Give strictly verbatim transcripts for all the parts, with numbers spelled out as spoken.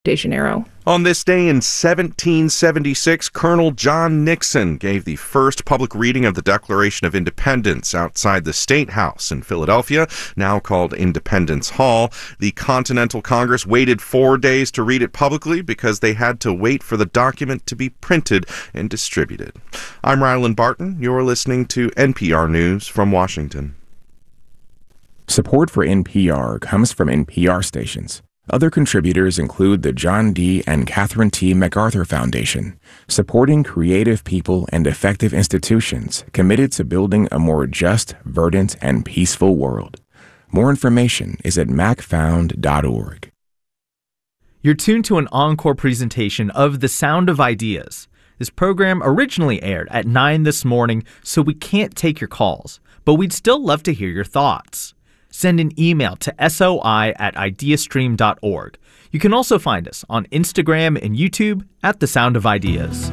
de Janeiro. On this day in seventeen seventy-six, Colonel John Nixon gave the first public reading of the Declaration of Independence outside the State House in Philadelphia, now called Independence Hall. The Continental Congress waited four days to read it publicly because they had to wait for the document to be printed and distributed. I'm Ryland Barton. You're listening to N P R News from Washington. Support for N P R comes from N P R stations. Other contributors include the John D. and Catherine T. MacArthur Foundation, supporting creative people and effective institutions committed to building a more just, verdant, and peaceful world. More information is at mac found dot org. You're tuned to an encore presentation of The Sound of Ideas. This program originally aired at nine this morning, so we can't take your calls, but we'd still love to hear your thoughts. Send an email to soi at ideastream dot org. You can also find us on Instagram and YouTube at The Sound of Ideas.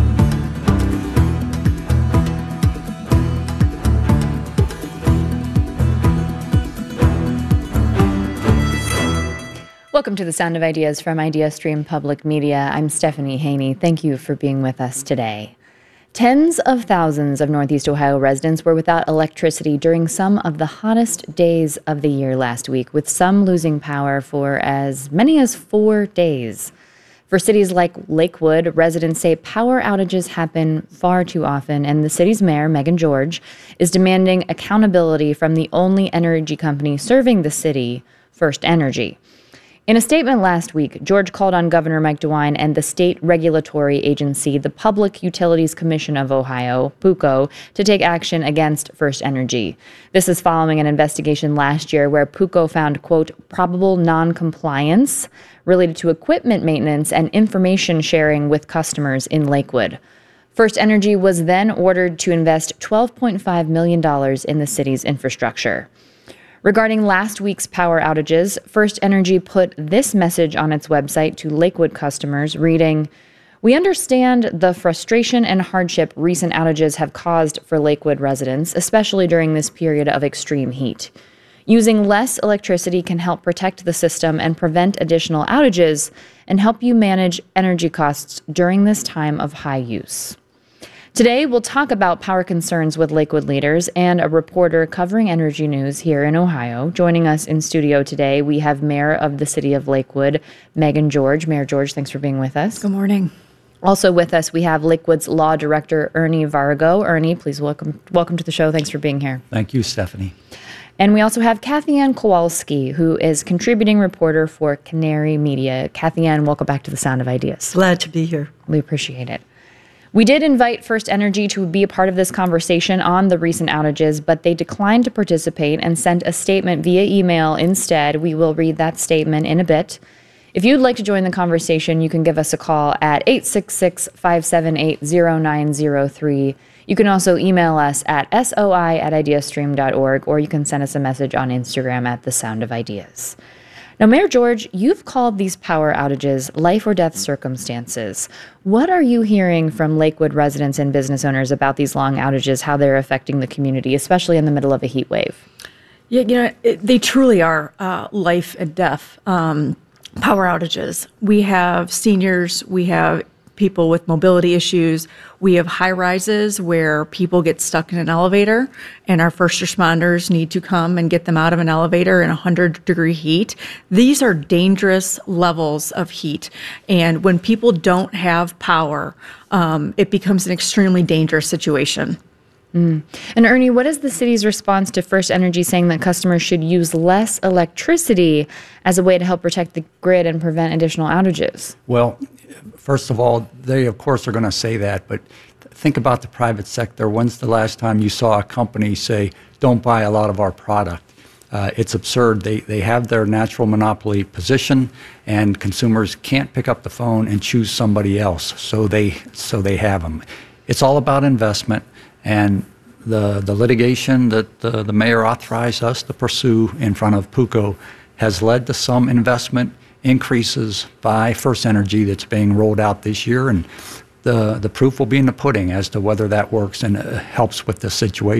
Welcome to The Sound of Ideas from IdeaStream Public Media. I'm Stephanie Haney. Thank you for being with us today. Tens of thousands of Northeast Ohio residents were without electricity during some of the hottest days of the year last week, with some losing power for as many as four days. For cities like Lakewood, residents say power outages happen far too often, and the city's mayor, Megan George, is demanding accountability from the only energy company serving the city, FirstEnergy. In a statement last week, George called on Governor Mike DeWine and the state regulatory agency, the Public Utilities Commission of Ohio, PUCO, to take action against FirstEnergy. This is following an investigation last year where PUCO found, quote, probable noncompliance related to equipment maintenance and information sharing with customers in Lakewood. FirstEnergy was then ordered to invest twelve point five million dollars in the city's infrastructure. Regarding last week's power outages, FirstEnergy put this message on its website to Lakewood customers, reading, "We understand the frustration and hardship recent outages have caused for Lakewood residents, especially during this period of extreme heat. Using less electricity can help protect the system and prevent additional outages and help you manage energy costs during this time of high use." Today, we'll talk about power concerns with Lakewood leaders and a reporter covering energy news here in Ohio. Joining us in studio today, we have Mayor of the City of Lakewood, Megan George. Mayor George, thanks for being with us. Good morning. Also with us, we have Lakewood's Law Director, Ernie Vargo. Ernie, please welcome welcome to the show. Thanks for being here. Thank you, Stephanie. And we also have Kathy Ann Kowalski, who is contributing reporter for Canary Media. Kathy Ann, welcome back to The Sound of Ideas. Glad to be here. We appreciate it. We did invite FirstEnergy to be a part of this conversation on the recent outages, but they declined to participate and sent a statement via email instead. We will read that statement in a bit. If you'd like to join the conversation, you can give us a call at eight six six, five seven eight, zero nine zero three. You can also email us at soi at ideastream dot org, or you can send us a message on Instagram at The Sound of Ideas. Now, Mayor George, you've called these power outages life or death circumstances. What are you hearing from Lakewood residents and business owners about these long outages, how they're affecting the community, especially in the middle of a heat wave? Yeah, you know, it, they truly are uh, life and death um, power outages. We have seniors, we have people with mobility issues. We have high rises where people get stuck in an elevator and our first responders need to come and get them out of an elevator in one hundred degree heat. These are dangerous levels of heat. And when people don't have power, um, it becomes an extremely dangerous situation. Mm. And Ernie, what is the city's response to FirstEnergy saying that customers should use less electricity as a way to help protect the grid and prevent additional outages? Well, first of all, they of course are going to say that, but think about the private sector. When's the last time you saw a company say, don't buy a lot of our product? Uh, it's absurd. They they have their natural monopoly position, and consumers can't pick up the phone and choose somebody else, so they so they have them. It's all about investment. And the the litigation that the, the mayor authorized us to pursue in front of PUCO has led to some investment increases by FirstEnergy that's being rolled out this year. And the, the proof will be in the pudding as to whether that works and uh, helps with the situation.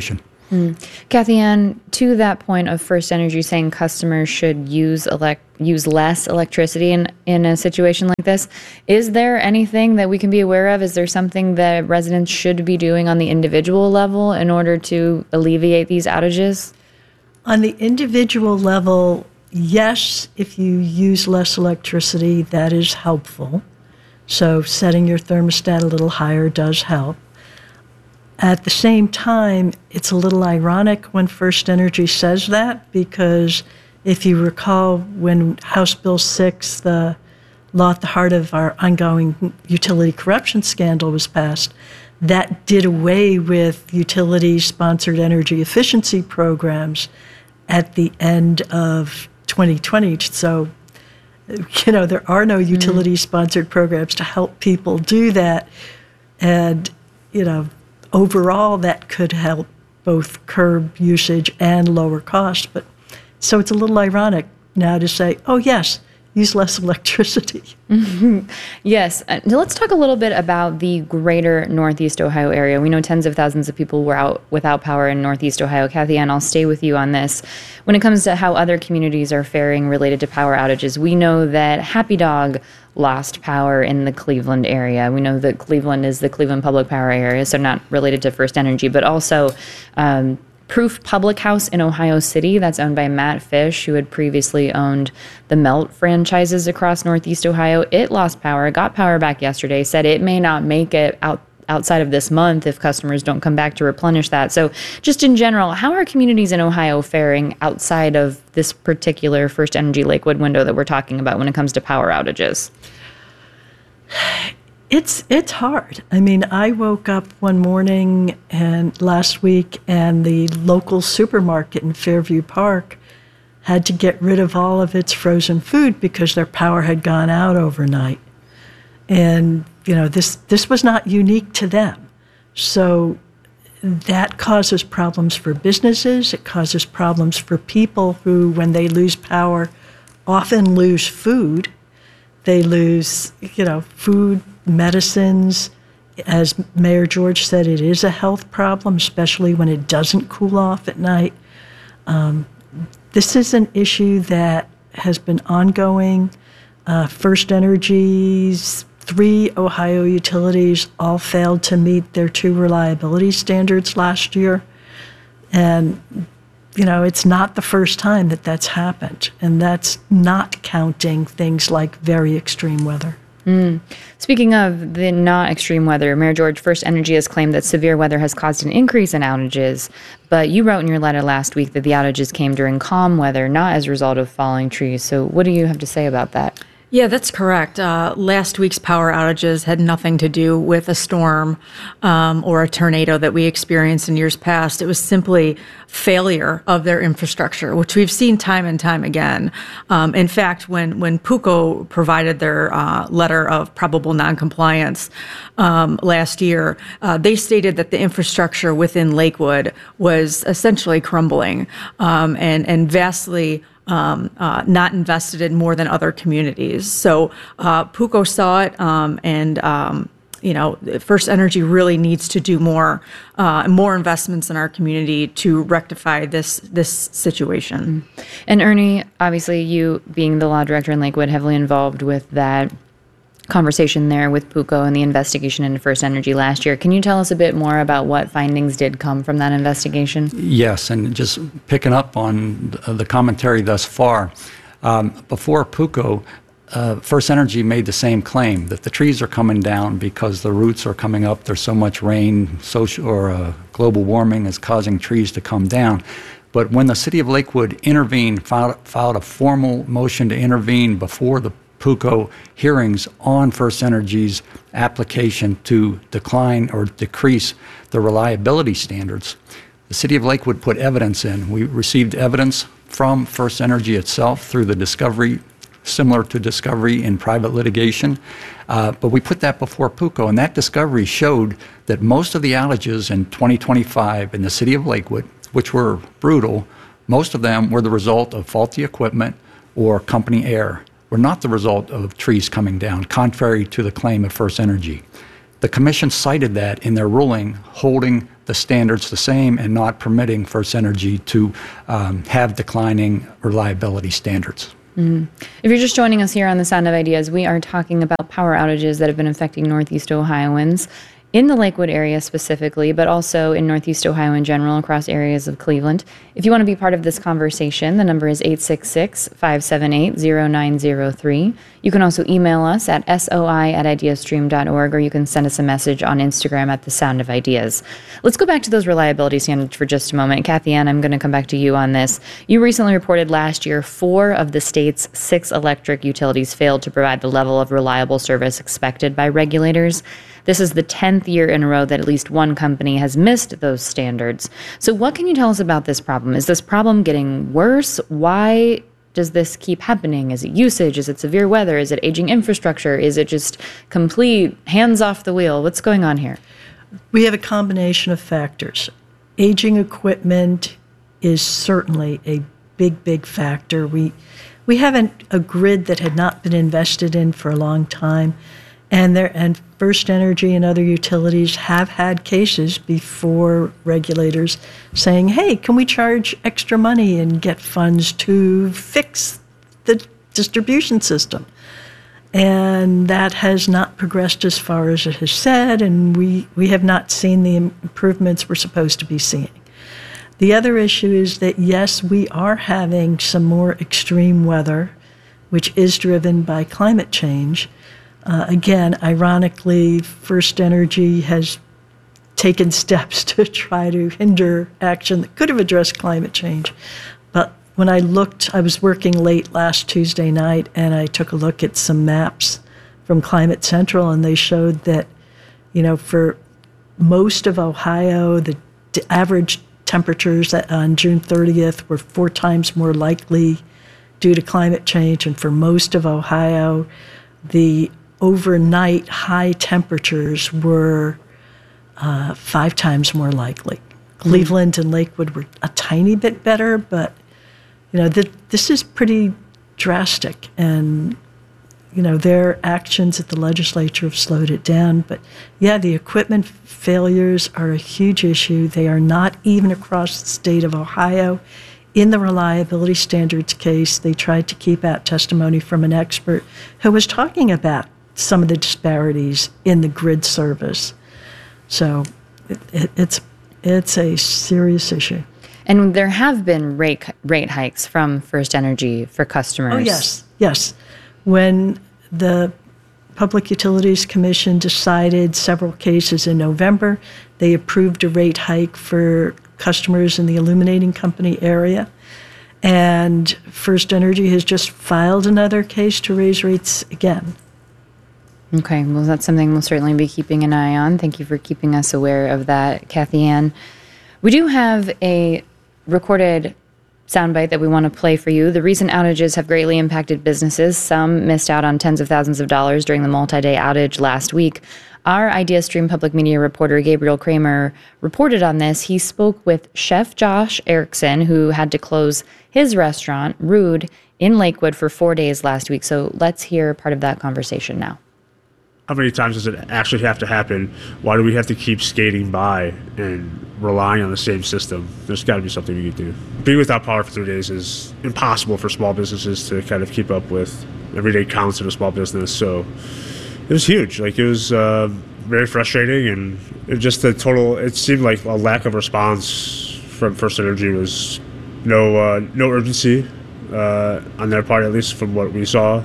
Mm. Kathy Ann, to that point of First Energy saying customers should use elect use less electricity in, in a situation like this, is there anything that we can be aware of? Is there something that residents should be doing on the individual level in order to alleviate these outages? On the individual level, yes, if you use less electricity, that is helpful. So setting your thermostat a little higher does help. At the same time, it's a little ironic when First Energy says that, because if you recall when House Bill six, the law at the heart of our ongoing utility corruption scandal, was passed, that did away with utility-sponsored energy efficiency programs at the end of twenty twenty. So, you know, there are no utility-sponsored programs to help people do that. And, you know, overall, that could help both curb usage and lower cost. But so it's a little ironic now to say, oh, yes, use less electricity. Mm-hmm. Yes. Uh, now let's talk a little bit about the greater Northeast Ohio area. We know tens of thousands of people were out without power in Northeast Ohio. Kathy Ann, I'll stay with you on this. When it comes to how other communities are faring related to power outages, we know that Happy Dog lost power in the Cleveland area. We know that Cleveland is the Cleveland Public Power area, so not related to First Energy, but also um, Proof Public House in Ohio City, that's owned by Matt Fish, who had previously owned the Melt franchises across Northeast Ohio. It lost power, got power back yesterday, said it may not make it out outside of this month if customers don't come back to replenish that. So just in general, how are communities in Ohio faring outside of this particular First Energy Lakewood window that we're talking about when it comes to power outages? It's it's hard. I mean, I woke up one morning and last week and the local supermarket in Fairview Park had to get rid of all of its frozen food because their power had gone out overnight. And, you know, this, this was not unique to them. So that causes problems for businesses. It causes problems for people who, when they lose power, often lose food. They lose, you know, food, medicines. As Mayor George said, it is a health problem, especially when it doesn't cool off at night. Um, this is an issue that has been ongoing. Uh, First Energy's three Ohio utilities all failed to meet their two reliability standards last year. And, you know, it's not the first time that that's happened. And that's not counting things like very extreme weather. Mm. Speaking of the not extreme weather, Mayor George, First Energy has claimed that severe weather has caused an increase in outages, but you wrote in your letter last week that the outages came during calm weather, not as a result of falling trees. So what do you have to say about that? Yeah, that's correct. Uh, last week's power outages had nothing to do with a storm um, or a tornado that we experienced in years past. It was simply failure of their infrastructure, which we've seen time and time again. Um, in fact, when, when PUCO provided their uh, letter of probable noncompliance um, last year, uh, they stated that the infrastructure within Lakewood was essentially crumbling um, and, and vastly Um, uh, not invested in more than other communities. So uh, PUCO saw it, um, and um, you know, First Energy really needs to do more, uh, more investments in our community to rectify this this situation. And Ernie, obviously, you being the law director in Lakewood, heavily involved with that conversation there with PUCO and the investigation into First Energy last year. Can you tell us a bit more about what findings did come from that investigation? Yes, and just picking up on the commentary thus far, um, before PUCO, uh, First Energy made the same claim that the trees are coming down because the roots are coming up. There's so much rain, social or uh, global warming is causing trees to come down. But when the city of Lakewood intervened, filed, filed a formal motion to intervene before the PUCO hearings on First Energy's application to decline or decrease the reliability standards, the city of Lakewood put evidence in. We received evidence from First Energy itself through the discovery, similar to discovery in private litigation, uh, but we put that before PUCO, and that discovery showed that most of the outages in twenty twenty-five in the city of Lakewood, which were brutal, most of them were the result of faulty equipment or company error, were not the result of trees coming down, contrary to the claim of First Energy. The commission cited that in their ruling, holding the standards the same and not permitting FirstEnergy to um, have declining reliability standards. Mm-hmm. If you're just joining us here on The Sound of Ideas, we are talking about power outages that have been affecting Northeast Ohioans, in the Lakewood area specifically, but also in Northeast Ohio in general, across areas of Cleveland. If you want to be part of this conversation, the number is eight six six, five seven eight, zero nine zero three. You can also email us at soi at ideastream dot org, or you can send us a message on Instagram at The Sound of Ideas. Let's go back to those reliability standards for just a moment. Kathy Ann, I'm going to come back to you on this. You recently reported last year four of the state's six electric utilities failed to provide the level of reliable service expected by regulators. This is the tenth year in a row that at least one company has missed those standards. So what can you tell us about this problem? Is this problem getting worse? Why does this keep happening? Is it usage? Is it severe weather? Is it aging infrastructure? Is it just complete hands off the wheel? What's going on here? We have a combination of factors. Aging equipment is certainly a big, big factor. We we have an, a grid that had not been invested in for a long time. And there, and FirstEnergy and other utilities have had cases before regulators saying, hey, can we charge extra money and get funds to fix the distribution system? And that has not progressed as far as it has said, and we, we have not seen the improvements we're supposed to be seeing. The other issue is that, yes, we are having some more extreme weather, which is driven by climate change. Uh, again, ironically, FirstEnergy has taken steps to try to hinder action that could have addressed climate change. But when I looked, I was working late last Tuesday night, and I took a look at some maps from Climate Central, and they showed that, you know, for most of Ohio, the, the average temperatures on June thirtieth were four times more likely due to climate change, and for most of Ohio, the overnight high temperatures were uh, five times more likely. Cleveland and Lakewood were a tiny bit better, but you know th- this is pretty drastic, and you know their actions at the legislature have slowed it down. But yeah, the equipment failures are a huge issue. They are not even across the state of Ohio. In the reliability standards case, they tried to keep out testimony from an expert who was talking about some of the disparities in the grid service. So it, it, it's it's a serious issue. And there have been rate rate hikes from FirstEnergy for customers. Oh, yes, yes. When the Public Utilities Commission decided several cases in November, they approved a rate hike for customers in the illuminating company area. And FirstEnergy has just filed another case to raise rates again. Okay, well, that's something we'll certainly be keeping an eye on. Thank you for keeping us aware of that, Kathy Ann. We do have a recorded soundbite that we want to play for you. The recent outages have greatly impacted businesses. Some missed out on tens of thousands of dollars during the multi-day outage last week. Our IdeaStream public media reporter, Gabriel Kramer, reported on this. He spoke with Chef Josh Erickson, who had to close his restaurant, Rude, in Lakewood for four days last week. So let's hear part of that conversation now. How many times does it actually have to happen? Why do we have to keep skating by and relying on the same system? There's got to be something we can do. Being without power for three days is impossible for small businesses to kind of keep up with. Every day counts in a small business, so it was huge. Like, it was uh, very frustrating, and it just the total. It seemed like a lack of response from FirstEnergy was no uh, no urgency uh, on their part, at least from what we saw.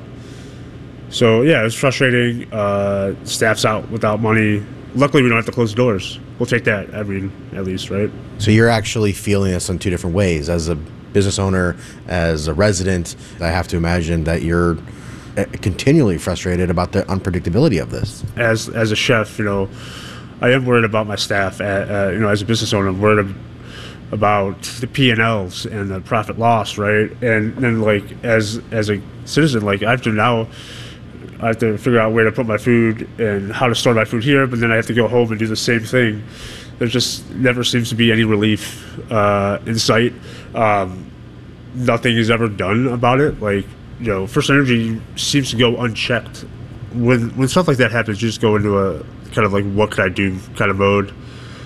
So, yeah, it was frustrating. Uh, staff's out without money. Luckily, we don't have to close the doors. We'll take that, I mean, at least, right? So you're actually feeling this in two different ways. As a business owner, as a resident, I have to imagine that you're continually frustrated about the unpredictability of this. As as a chef, you know, I am worried about my staff. Uh, you know, as a business owner, I'm worried about the P and Ls and the profit loss, right? And then, like, as as a citizen, like, I have to now... I have to figure out where to put my food and how to store my food here, but then I have to go home and do the same thing. There just never seems to be any relief uh, in sight. Um, nothing is ever done about it. Like, you know, FirstEnergy seems to go unchecked. When when stuff like that happens, you just go into a kind of like, what could I do kind of mode.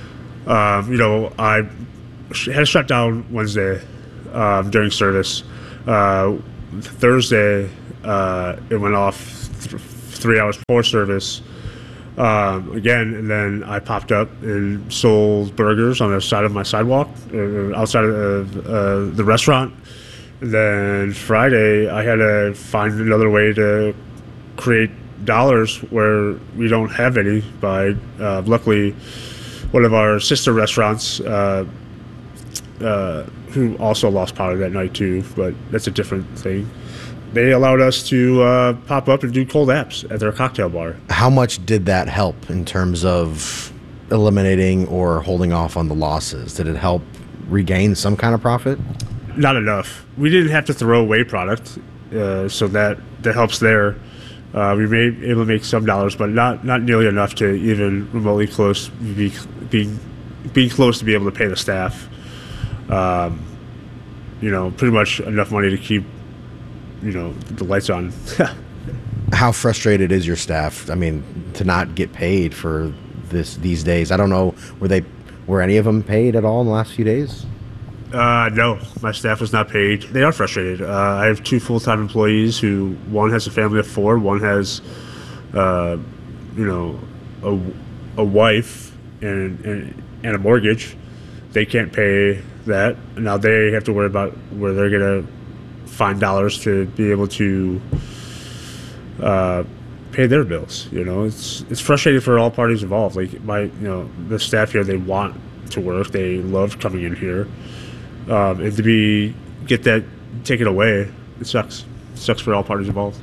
Um, you know, I had a shutdown Wednesday um, during service. Uh, Thursday, uh, it went off th- three hours before service. Um, again, and then I popped up and sold burgers on the side of my sidewalk, uh, outside of uh, the restaurant. And then Friday, I had to find another way to create dollars where we don't have any. By uh, luckily, one of our sister restaurants, uh, uh, who also lost power that night too, but that's a different thing. They allowed us to uh, pop up and do cold apps at their cocktail bar. How much did that help in terms of eliminating or holding off on the losses? Did it help regain some kind of profit? Not enough. We didn't have to throw away product, uh, so that, that helps there. Uh, we may be able to make some dollars, but not, not nearly enough to even remotely close, be, being, being close to be able to pay the staff. Um, you know, pretty much enough money to keep, you know, the lights on. How frustrated is your staff? I mean, to not get paid for this these days. I don't know, were they were any of them paid at all in the last few days? Uh, no, my staff was not paid. They are frustrated. Uh, I have two full-time employees who, one has a family of four, one has, uh, you know, a, a wife and, and and a mortgage. They can't pay that. Now they have to worry about where they're gonna find dollars to be able to uh, pay their bills. You know, it's it's frustrating for all parties involved. Like my, you know, the staff here, they want to work. They love coming in here, um, and to be get that taken away, it sucks. It sucks for all parties involved.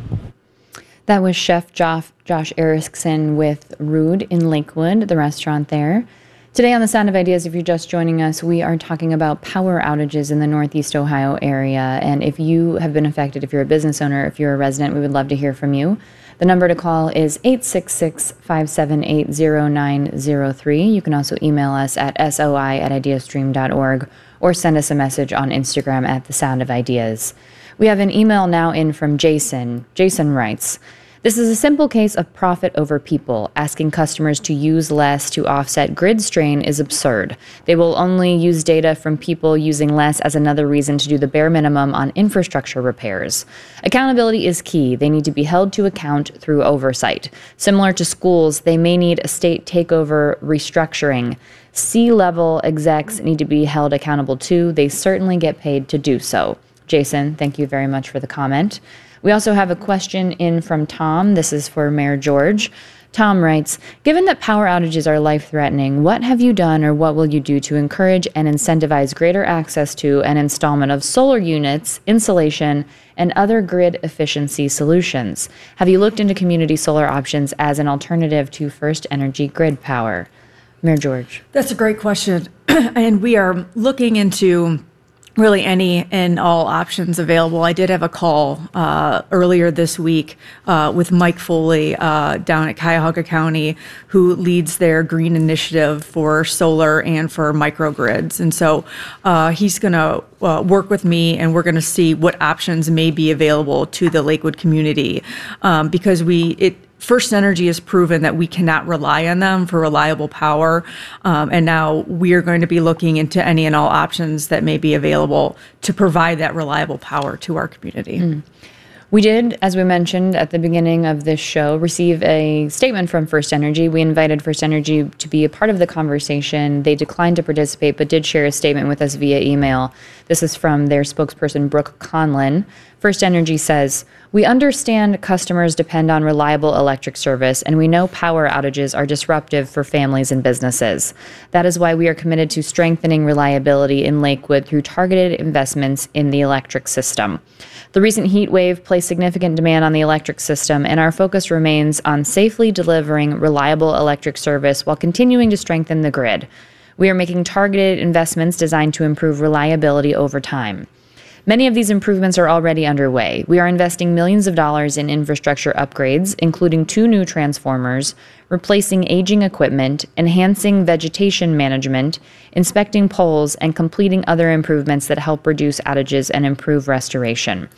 That was Chef Josh, Josh Erickson with Rude in Lakewood, the restaurant there. Today on The Sound of Ideas, if you're just joining us, we are talking about power outages in the Northeast Ohio area. And if you have been affected, if you're a business owner, if you're a resident, we would love to hear from you. The number to call is eight six six, five seven eight, zero nine zero three. You can also email us at soi at ideastream dot org or send us a message on Instagram at The Sound of Ideas. We have an email now in from Jason. Jason writes, "This is a simple case of profit over people. Asking customers to use less to offset grid strain is absurd. They will only use data from people using less as another reason to do the bare minimum on infrastructure repairs. Accountability is key. They need to be held to account through oversight. Similar to schools, they may need a state takeover restructuring. C-level execs need to be held accountable too. They certainly get paid to do so." Jason, thank you very much for the comment. We also have a question in from Tom. This is for Mayor George. Tom writes, "Given that power outages are life-threatening, what have you done or what will you do to encourage and incentivize greater access to and installment of solar units, insulation, and other grid efficiency solutions? Have you looked into community solar options as an alternative to First Energy grid power?" Mayor George. That's a great question. And we are looking into really any and all options available. I did have a call uh, earlier this week uh, with Mike Foley uh, down at Cuyahoga County, who leads their green initiative for solar and for microgrids. And so uh, he's going to uh, work with me, and we're going to see what options may be available to the Lakewood community, um, because we it. First Energy has proven that we cannot rely on them for reliable power, um, and now we are going to be looking into any and all options that may be available to provide that reliable power to our community. Mm. We did, as we mentioned at the beginning of this show, receive a statement from First Energy. We invited First Energy to be a part of the conversation. They declined to participate, but did share a statement with us via email. This is from their spokesperson, Brooke Conlin. First Energy says, "We understand customers depend on reliable electric service, and we know power outages are disruptive for families and businesses. That is why we are committed to strengthening reliability in Lakewood through targeted investments in the electric system. The recent heat wave placed significant demand on the electric system, and our focus remains on safely delivering reliable electric service while continuing to strengthen the grid. We are making targeted investments designed to improve reliability over time. Many of these improvements are already underway. We are investing millions of dollars in infrastructure upgrades, including two new transformers, replacing aging equipment, enhancing vegetation management, inspecting poles, and completing other improvements that help reduce outages and improve restoration.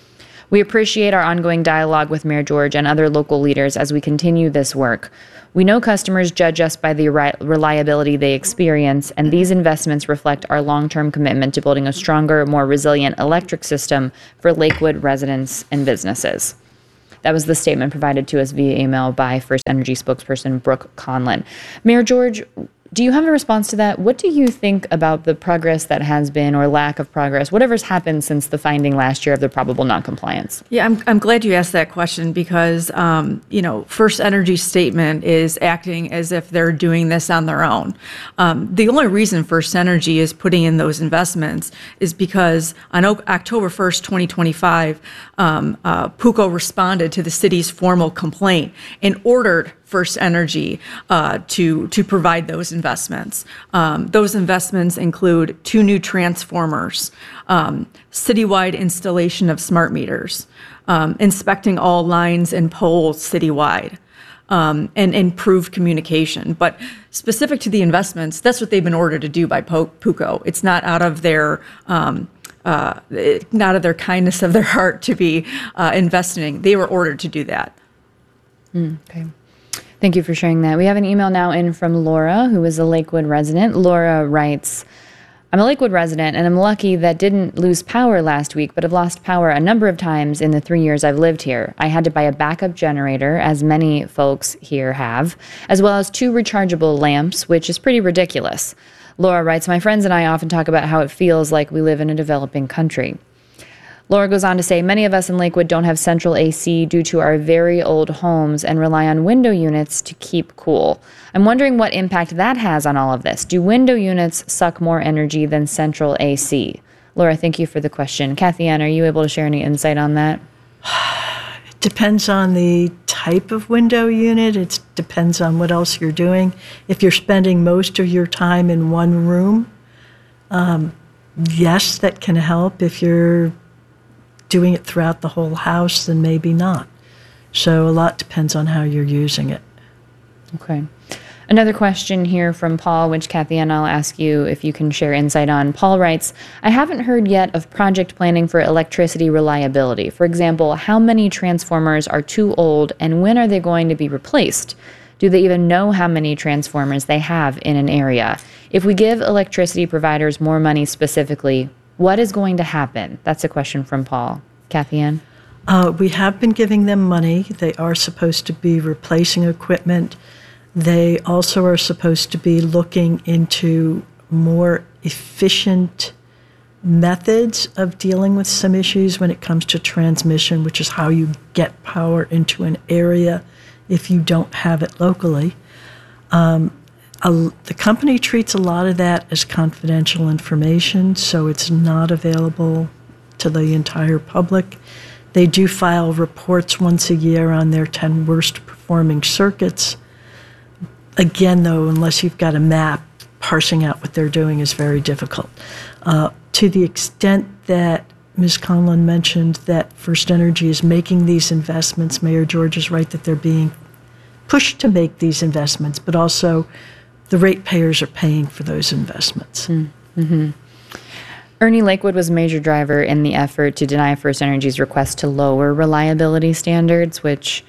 We appreciate our ongoing dialogue with Mayor George and other local leaders as we continue this work. We know customers judge us by the re- reliability they experience, and these investments reflect our long-term commitment to building a stronger, more resilient electric system for Lakewood residents and businesses. That was the statement provided to us via email by First Energy spokesperson Brooke Conlon. Mayor George, do you have a response to that? What do you think about the progress that has been, or lack of progress, whatever's happened since the finding last year of the probable noncompliance? Yeah, I'm, I'm glad you asked that question because, um, you know, First Energy's statement is acting as if they're doing this on their own. Um, the only reason First Energy is putting in those investments is because on o- October first, twenty twenty-five, um, uh, PUCO responded to the city's formal complaint and ordered First Energy uh, to to provide those investments. Um, those investments include two new transformers, um, citywide installation of smart meters, um, inspecting all lines and poles citywide, um, and improved communication. But specific to the investments, that's what they've been ordered to do by Po- PUCO. It's not out of their um, uh, not out of their kindness of their heart to be uh, investing. They were ordered to do that. Mm, okay. Thank you for sharing that. We have an email now in from Laura, who is a Lakewood resident. Laura writes, I'm a Lakewood resident, and I'm lucky that didn't lose power last week, but have lost power a number of times in the three years I've lived here. I had to buy a backup generator, as many folks here have, as well as two rechargeable lamps, which is pretty ridiculous. Laura writes, my friends and I often talk about how it feels like we live in a developing country. Laura goes on to say, many of us in Lakewood don't have central A C due to our very old homes and rely on window units to keep cool. I'm wondering what impact that has on all of this. Do window units suck more energy than central A C? Laura, thank you for the question. Kathy Ann, are you able to share any insight on that? It depends on the type of window unit. It depends on what else you're doing. If you're spending most of your time in one room, um, yes, that can help. If you're doing it throughout the whole house, then maybe not. So a lot depends on how you're using it. Okay. Another question here from Paul, which Kathy Ann, I'll ask you if you can share insight on. Paul writes, I haven't heard yet of project planning for electricity reliability. For example, how many transformers are too old and when are they going to be replaced? Do they even know how many transformers they have in an area? If we give electricity providers more money specifically, what is going to happen? That's a question from Paul. Kathy Ann? Uh, we have been giving them money. They are supposed to be replacing equipment. They also are supposed to be looking into more efficient methods of dealing with some issues when it comes to transmission, which is how you get power into an area if you don't have it locally. Um, A, the company treats a lot of that as confidential information, so it's not available to the entire public. They do file reports once a year on their ten worst performing circuits. Again, though, unless you've got a map, parsing out what they're doing is very difficult. Uh, to the extent that Miz Conlon mentioned that First Energy is making these investments, Mayor George is right that they're being pushed to make these investments, but also the ratepayers are paying for those investments. Mm-hmm. Ernie Lakewood was a major driver in the effort to deny First Energy's request to lower reliability standards, which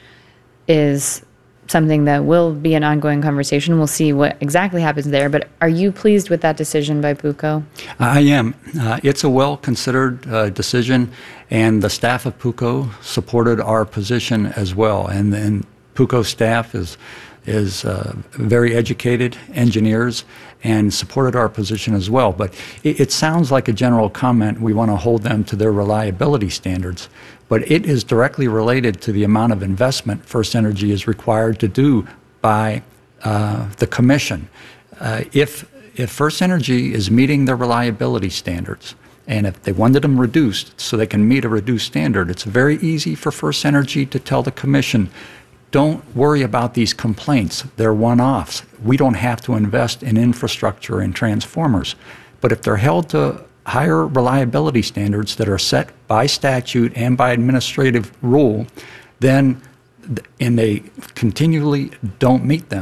is something that will be an ongoing conversation. We'll see what exactly happens there. But are you pleased with that decision by PUCO? I am. Uh, it's a well-considered uh, decision, and the staff of PUCO supported our position as well. And then PUCO staff is is uh, very educated engineers and supported our position as well. But it, it sounds like a general comment. We want to hold them to their reliability standards, but it is directly related to the amount of investment First Energy is required to do by uh, the commission. Uh, if, if First Energy is meeting their reliability standards, and if they wanted them reduced so they can meet a reduced standard, it's very easy for First Energy to tell the commission, don't worry about these complaints. They're one-offs. We don't have to invest in infrastructure and transformers. But if they're held to higher reliability standards that are set by statute and by administrative rule, then, and they continually don't meet them,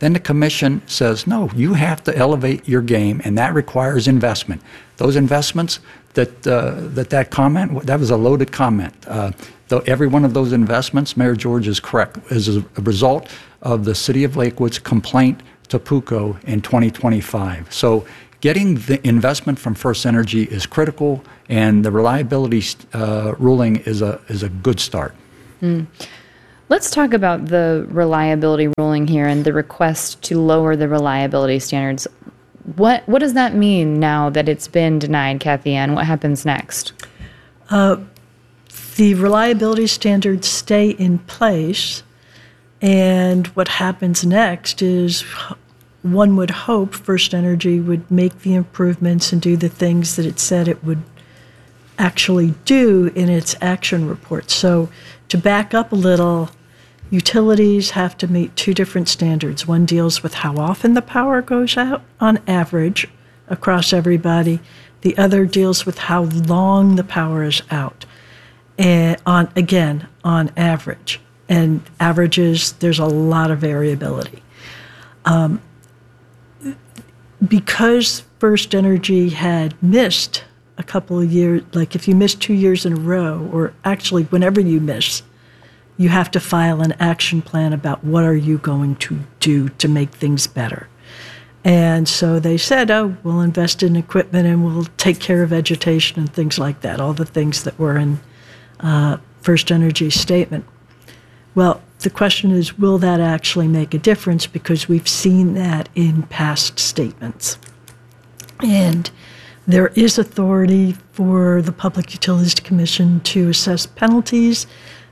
Then the commission says, no, you have to elevate your game, and that requires investment. Those investments, that uh, that, that comment, that was a loaded comment. Uh, though every one of those investments, Mayor George is correct, is a result of the City of Lakewood's complaint to PUCO in twenty twenty-five. So getting the investment from First Energy is critical, and the reliability uh, ruling is a is a good start. Mm. Let's talk about the reliability ruling here and the request to lower the reliability standards. What what does that mean now that it's been denied, Kathy Ann? What happens next? Uh, the reliability standards stay in place, and what happens next is one would hope First Energy would make the improvements and do the things that it said it would actually do in its action report. So to back up a little, utilities have to meet two different standards. One deals with how often the power goes out on average across everybody. The other deals with how long the power is out, and on again, on average. And averages, there's a lot of variability. Um, because First Energy had missed a couple of years, like if you miss two years in a row, or actually whenever you miss, you have to file an action plan about what are you going to do to make things better. And so they said, oh, we'll invest in equipment and we'll take care of vegetation and things like that, all the things that were in uh, First Energy's statement. Well, the question is, will that actually make a difference? Because we've seen that in past statements. And there is authority for the Public Utilities Commission to assess penalties.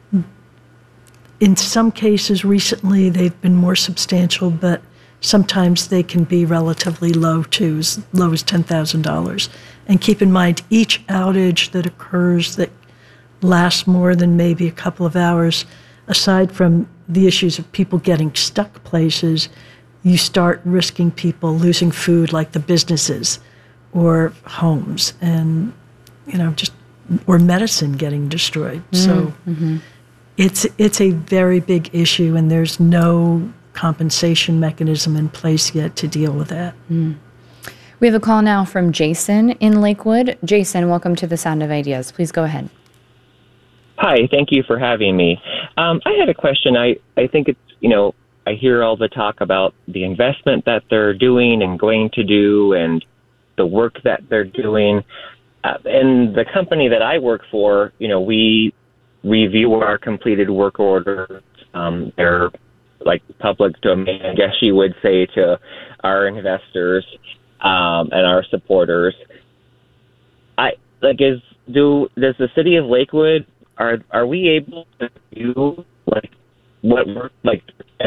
In some cases recently, they've been more substantial, but sometimes they can be relatively low too, as low as ten thousand dollars. And keep in mind, each outage that occurs that lasts more than maybe a couple of hours, aside from the issues of people getting stuck places, you start risking people losing food, like the businesses or homes, and, you know, just, or medicine getting destroyed. Mm-hmm. So it's it's a very big issue, and there's no compensation mechanism in place yet to deal with that. Mm. We have a call now from Jason in Lakewood. Jason, welcome to the Sound of Ideas. Please go ahead. Hi, thank you for having me. Um, I had a question. I, I think it's, you know, I hear all the talk about the investment that they're doing and going to do and the work that they're doing. Uh, and the company that I work for, you know, we review our completed work orders. Um, they're like public domain, I guess you would say, to our investors um, and our supporters. I like is do does the city of Lakewood are are we able to do like what work like?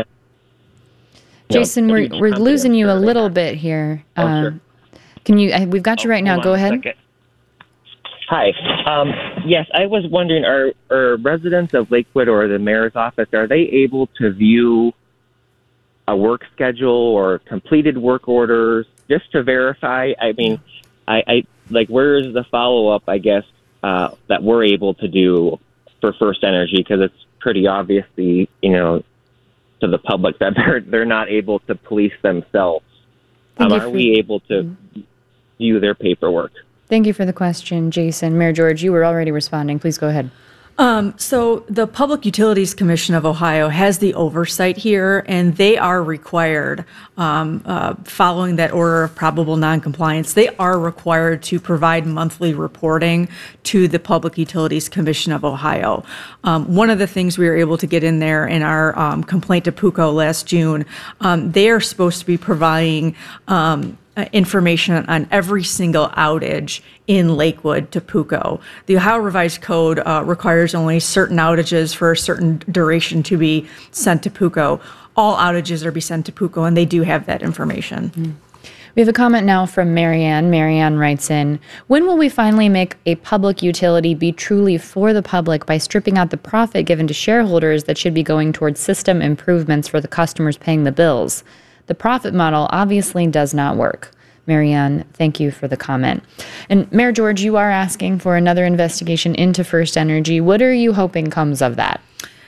Jason, know, we're we're losing you a little bit here. Oh, uh, sure. Can you? We've got you right oh, now. Go ahead. Second. Hi. Um, yes, I was wondering, are, are residents of Lakewood or the mayor's office, are they able to view a work schedule or completed work orders just to verify? I mean, I, I like, where is the follow-up, I guess, uh, that we're able to do for First Energy? Because it's pretty obvious, the, you know, to the public that they're, they're not able to police themselves. Um, are we able to view their paperwork? Thank you for the question, Jason. Mayor George, you were already responding. Please go ahead. Um, so the Public Utilities Commission of Ohio has the oversight here, and they are required, um, uh, following that order of probable noncompliance, they are required to provide monthly reporting to the Public Utilities Commission of Ohio. Um, one of the things we were able to get in there in our um, complaint to PUCO last June, um, they are supposed to be providing um, Uh, information on every single outage in Lakewood to PUCO. The Ohio Revised Code uh, requires only certain outages for a certain duration to be sent to PUCO. All outages are be sent to PUCO, and they do have that information. Mm. We have a comment now from Marianne. Marianne writes in, when will we finally make a public utility be truly for the public by stripping out the profit given to shareholders that should be going towards system improvements for the customers paying the bills? The profit model obviously does not work. Marianne, thank you for the comment. And Mayor George, you are asking for another investigation into First Energy. What are you hoping comes of that?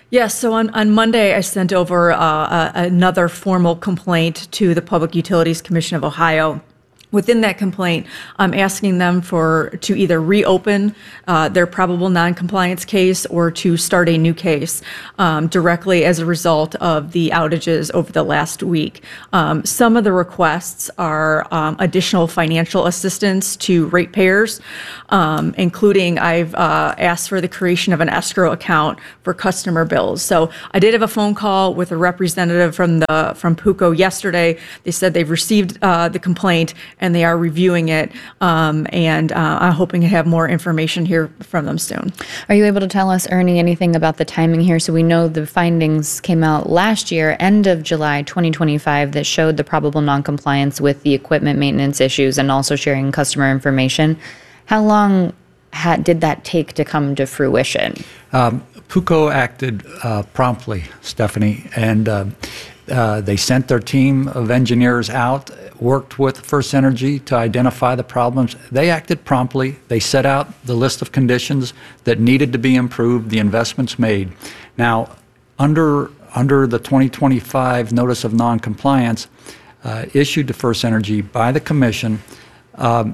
Yes, so on, on Monday, I sent over uh, a, another formal complaint to the Public Utilities Commission of Ohio. Within that complaint, I'm asking them for to either reopen uh, their probable noncompliance case or to start a new case um, directly as a result of the outages over the last week. Um, some of the requests are um, additional financial assistance to ratepayers, um, including I've uh, asked for the creation of an escrow account for customer bills. So I did have a phone call with a representative from the from PUCO yesterday. They said they've received uh, the complaint and they are reviewing it, um, and uh, I'm hoping to have more information here from them soon. Are you able to tell us, Ernie, anything about the timing here? So we know the findings came out last year, end of July twenty twenty-five, that showed the probable noncompliance with the equipment maintenance issues and also sharing customer information. How long had, did that take to come to fruition? Um, PUCO acted uh, promptly, Stephanie, and uh, uh, they sent their team of engineers out, worked with FirstEnergy to identify the problems. They acted promptly. They set out the list of conditions that needed to be improved, the investments made. Now, under, under the twenty twenty-five Notice of Noncompliance uh, issued to FirstEnergy by the Commission, um,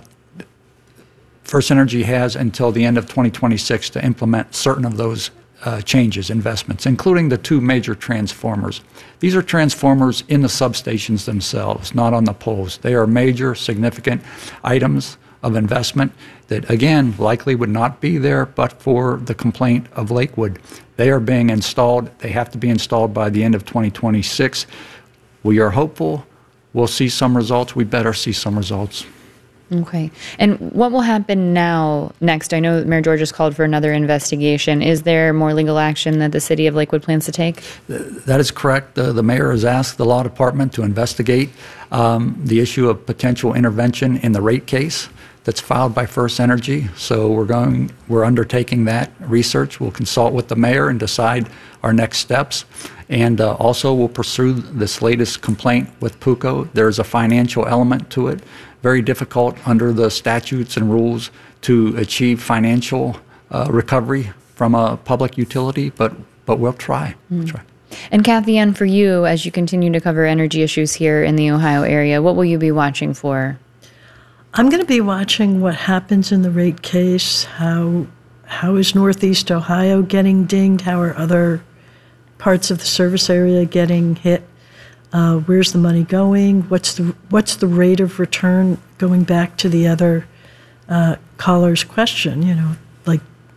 FirstEnergy has until the end of twenty twenty-six to implement certain of those Uh, changes, investments, including the two major transformers. These are transformers in the substations themselves, not on the poles. They are major, significant items of investment that, again, likely would not be there but for the complaint of Lakewood. They are being installed. They have to be installed by the end of twenty twenty-six. We are hopeful we'll see some results. We better see some results. Okay. And what will happen now next? I know Mayor George has called for another investigation. Is there more legal action that the city of Lakewood plans to take? That is correct. Uh, the mayor has asked the law department to investigate um, the issue of potential intervention in the rate case that's filed by FirstEnergy. So we're going, we're undertaking that research. We'll consult with the mayor and decide our next steps. And uh, also we'll pursue this latest complaint with PUCO. There's a financial element to it. Very difficult under the statutes and rules to achieve financial uh, recovery from a public utility, but but we'll try. Mm. We'll try. And Kathy Ann, for you, as you continue to cover energy issues here in the Ohio area, what will you be watching for? I'm going to be watching what happens in the rate case. How how is Northeast Ohio getting dinged? How are other parts of the service area getting hit? Uh, where's the money going? What's the what's the rate of return? Going back to the other uh, caller's question, you know, like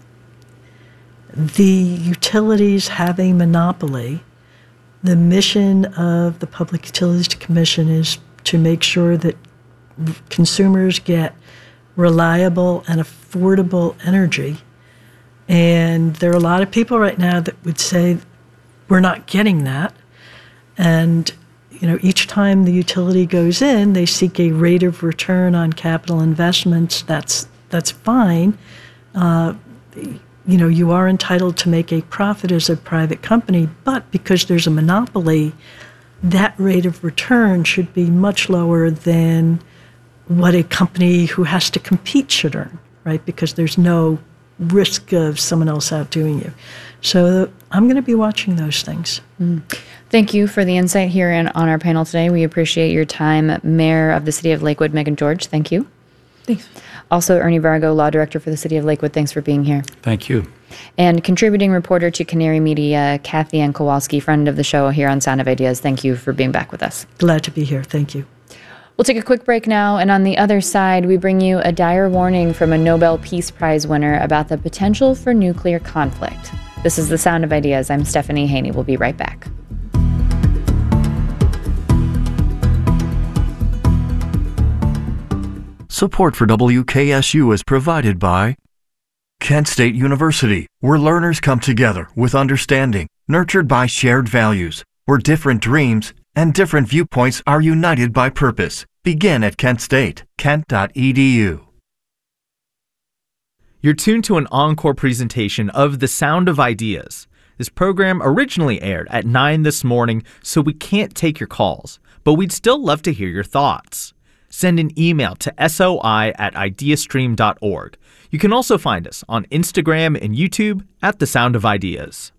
the utilities have a monopoly. The mission of the Public Utilities Commission is to make sure that consumers get reliable and affordable energy. And there are a lot of people right now that would say we're not getting that. And you know, each time the utility goes in, they seek a rate of return on capital investments. That's that's fine. Uh, you know, you are entitled to make a profit as a private company, but because there's a monopoly, that rate of return should be much lower than what a company who has to compete should earn, right? Because there's no risk of someone else outdoing you. So I'm going to be watching those things. Mm. Thank you for the insight here in, on our panel today. We appreciate your time. Mayor of the City of Lakewood, Megan George, thank you. Thanks. Also, Ernie Vargo, Law Director for the City of Lakewood, thanks for being here. Thank you. And contributing reporter to Canary Media, Kathy Ann Kowalski, friend of the show here on Sound of Ideas, thank you for being back with us. Glad to be here. Thank you. We'll take a quick break now, and on the other side, we bring you a dire warning from a Nobel Peace Prize winner about the potential for nuclear conflict. This is The Sound of Ideas. I'm Stephanie Haney. We'll be right back. Support for W K S U is provided by Kent State University, where learners come together with understanding, nurtured by shared values, where different dreams and different viewpoints are united by purpose. Begin at Kent State, kent dot e d u. You're tuned to an encore presentation of The Sound of Ideas. This program originally aired at nine this morning, so we can't take your calls, but we'd still love to hear your thoughts. Send an email to soi at ideastream dot org. You can also find us on Instagram and YouTube at The Sound of Ideas.